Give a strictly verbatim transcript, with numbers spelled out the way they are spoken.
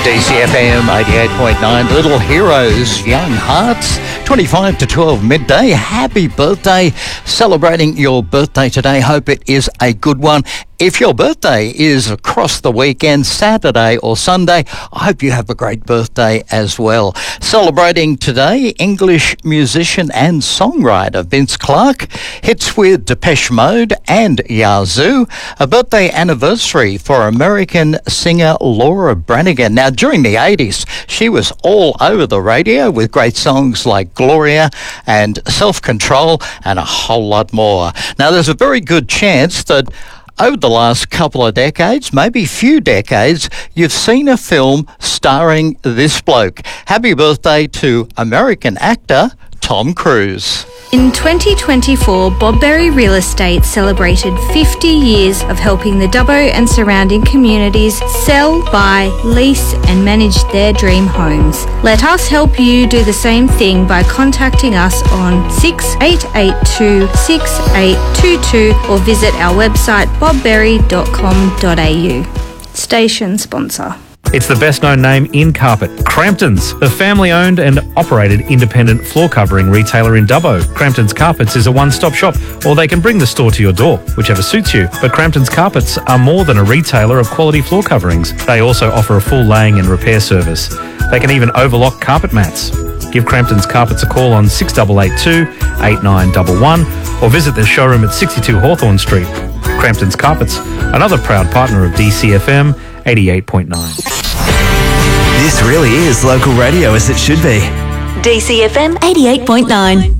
D C F M eighty-eight point nine, Little Heroes, Young Hearts, twenty-five to twelve midday. Happy birthday. Celebrating your birthday today. Hope it is a good one. If your birthday is across the weekend, Saturday or Sunday, I hope you have a great birthday as well. Celebrating today, English musician and songwriter Vince Clarke, hits with Depeche Mode and Yazoo. A birthday anniversary for American singer Laura Branigan. Now, during the eighties, she was all over the radio with great songs like Gloria and Self-Control and a whole lot more. Now, there's a very good chance that over the last couple of decades, maybe few decades, you've seen a film starring this bloke. Happy birthday to American actor Tom Cruise. In twenty twenty-four, Bob Berry Real Estate celebrated fifty years of helping the Dubbo and surrounding communities sell, buy, lease and manage their dream homes. Let us help you do the same thing by contacting us on six eight eight two, six eight two two or visit our website bob berry dot com dot a u. Station sponsor. It's the best-known name in carpet, Crampton's, a family-owned and operated independent floor covering retailer in Dubbo. Crampton's Carpets is a one-stop shop, or they can bring the store to your door, whichever suits you. But Crampton's Carpets are more than a retailer of quality floor coverings. They also offer a full laying and repair service. They can even overlock carpet mats. Give Crampton's Carpets a call on six eight eight two, eight nine one one or visit their showroom at sixty-two Hawthorne Street. Crampton's Carpets, another proud partner of D C F M eighty-eight point nine. This really is local radio as it should be. D C F M eighty-eight point nine.